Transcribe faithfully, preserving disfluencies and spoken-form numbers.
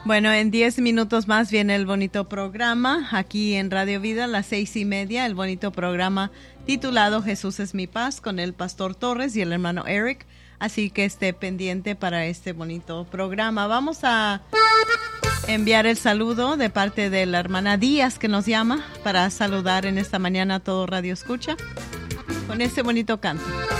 Bueno, en diez minutos más viene el bonito programa aquí en Radio Vida a las seis y media, el bonito programa titulado Jesús es mi paz con el pastor Torres y el hermano Eric. Así que esté pendiente para este bonito programa. Vamos a enviar el saludo de parte de la hermana Díaz que nos llama para saludar en esta mañana a todo Radio Escucha con este bonito canto.